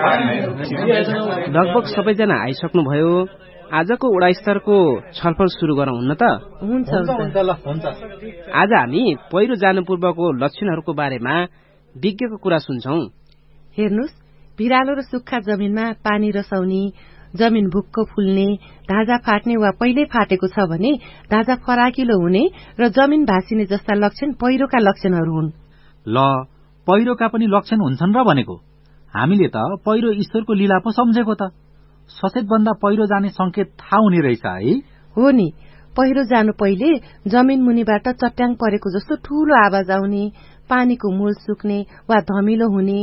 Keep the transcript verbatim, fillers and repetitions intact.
लगभग सबैजना आइसक्नुभयो। आजको वडा स्तरको छलफल सुरु गरौँ न त। हुन्छ हुन्छ। आज हामी पहिरो जानु पूर्वको लक्षणहरूको बारेमा विज्ञको कुरा सुन्छौं। हेर्नुस्, भिरालो र सुक्खा जमिनमा पानी रसाउने, जमिन भुक्क फुल्ने, धाजा फाट्ने वा पहिल्यै फाटेको छ भने धाजा फराकिलो हुने र जमिन भासिने जस्ता लक्षण पहिरोका लक्षणहरू हुन्। ल, पहिरोका पनि लक्षण हुन्छन् र भनेको। हामीले त पहिरो ईश्वरको लीला पो सम्झेको त। सचेत भन्दा पहिरो जाने संकेत थाहा हुने रहेछ है। हो नि, पहिरो जानु पहिले जमिन मुनिबाट चट्याङ परेको जस्तो ठूलो आवाज आउने, पानीको मूल सुक्ने वा धमिलो हुने,